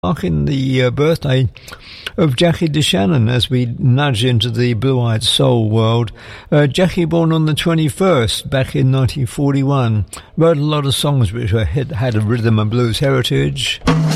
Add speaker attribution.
Speaker 1: marking the birthday of Jackie DeShannon as we nudge into the blue-eyed soul world. Jackie, born on the 21st back in 1941, wrote a lot of songs which had a rhythm and blues heritage.